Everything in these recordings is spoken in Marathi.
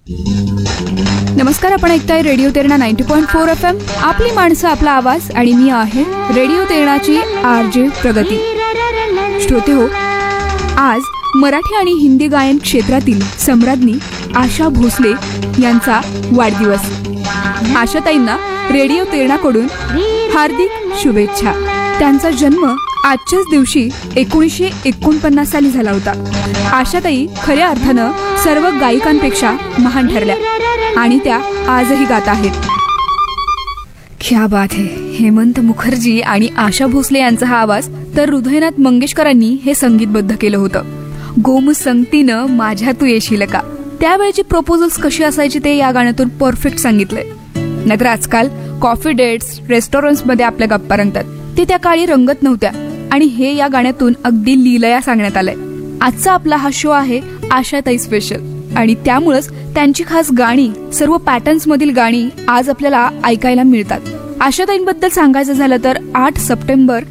नमस्कार, आपण ऐकताय रेडिओ तेरणा 90.4 FM. आपली माणसं, आपला आवाज. आणि मी आहे रेडिओ तेरणाची RJ प्रगती. श्रोते हो, आज मराठी आणि हिंदी गायन क्षेत्रातील सम्राज्ञी आशा भोसले यांचा वाढदिवस. आशाताईंना रेडिओ तेरणाकडून हार्दिक शुभेच्छा. त्यांचा जन्म आजच्याच दिवशी 1949 साली झाला होता. आशाताई खऱ्या अर्थानं सर्व गायिकांपेक्षा महान ठरल्या आणि त्या आजही गात आहेत. क्या बात है. हेमंत मुखर्जी आणि आशा भोसले यांचा हा आवाज तर हृदयनाथ मंगेशकरांनी हे संगीतबद्ध केलं होतं. गोम संगतीनं माझ्या तू येशील का. त्यावेळेची प्रपोजल्स कशी असायची ते या गाण्यातून परफेक्ट सांगितलंय. नाहीतर आजकाल कॉफी डेट्स, रेस्टॉरंट्समध्ये आपल्या गप्पा रंगतात, ते त्या काळी रंगत नव्हत्या. आणि हे या गाण्यातून अगदी लीलया सांगण्यात आलंय. आजचा आपला हा शो आहे आशाताई स्पेशल, आणि त्यामुळेच त्यांची खास गाणी, सर्व पॅटर्न्स मधील गाणी आज आपल्याला ऐकायला मिळतात. आशाताईंबद्दल सांगायचं झालं तर 8 सप्टेंबर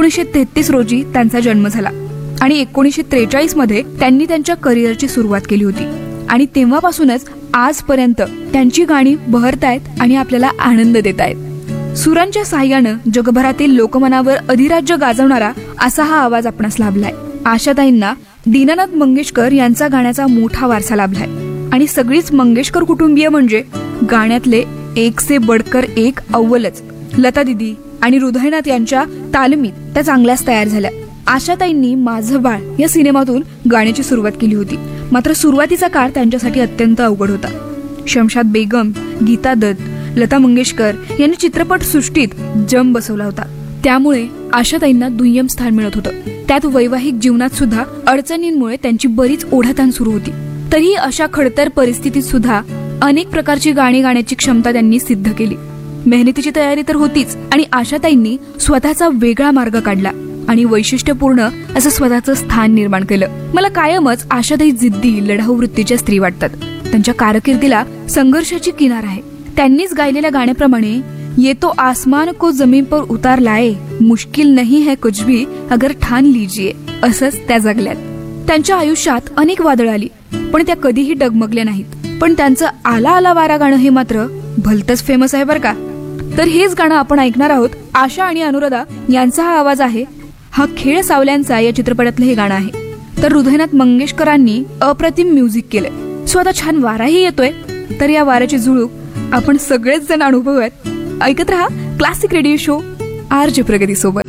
1933 रोजी त्यांचा जन्म झाला आणि 1943 मध्ये त्यांनी त्यांच्या करिअरची सुरुवात केली होती. आणि तेव्हापासूनच आजपर्यंत त्यांची गाणी बहरतायत आणि आपल्याला आनंद देत आहेत. सुरांच्या साह्यानं जगभरातील लोकमनावर अधिराज्य गाजवणारा असा हा आवाज आपणास लाभलाय. आशाताईंना दीनानाथ मंगेशकर यांचा गाण्याचा मोठा वारसा लाभलाय. आणि सगळीच मंगेशकर कुटुंबीय म्हणजे गाण्यातले एक से बडकर एक अव्वलच. लता दिदी आणि हृदयनाथ यांच्या तालमीत त्या चांगल्याच तयार झाल्या. आशाताईंनी माझं बाळ या सिनेमातून गाण्याची सुरुवात केली होती. मात्र सुरुवातीचा काळ त्यांच्यासाठी अत्यंत अवघड होता. शमशाद बेगम, गीता दत्त, लता मंगेशकर यांनी चित्रपट सृष्टीत जम बसवला होता. त्यामुळे आशाताईंना दुय्यम स्थान मिळत होतं. त्यात वैवाहिक जीवनात सुद्धा अडचणींमुळे त्यांची बरीच ओढाताण सुरू होती. तरीही अशा खडतर परिस्थितीत सुद्धा अनेक प्रकारची गाणी गाण्याची क्षमता त्यांनी सिद्ध केली. मेहनतीची तयारी तर होतीच, आणि आशाताईंनी स्वतःचा वेगळा मार्ग काढला आणि वैशिष्ट्यपूर्ण असं स्वतःचं स्थान निर्माण केलं. मला कायमच आशाताई जिद्दी, लढाऊ वृत्तीच्या स्त्री वाटतात. त्यांच्या कारकिर्दीला संघर्षाची किनार आहे. त्यांनीच गायलेल्या गाण्याप्रमाणे ये तो आसमान को जमीन पर उतार लाए, मुश्किल नहीं है कुछ भी अगर ठान लीजिए, असंच त्या जगल्यात. त्यांच्या आयुष्यात अनेक वादळ आली, पण त्या कधीही डगमगल्या नाहीत. पण त्यांचं आला आला वारा गाणं हे मात्र भलतंच फेमस आहे बरं का. तर हेच गाणं आपण ऐकणार आहोत. आशा आणि अनुराधा यांचा हा आवाज आहे. हा खेळ सावल्यांचा या चित्रपटातलं हे गाणं आहे. तर हृदयनाथ मंगेशकरांनी अप्रतिम म्युझिक केलंय. स्वतः छान वाराही येतोय. तर या वाऱ्याची झुळूक आपण सगळेच जण अनुभवूयात. ऐकत रहा क्लासिक रेडिओ शो RJ प्रगती सोबत.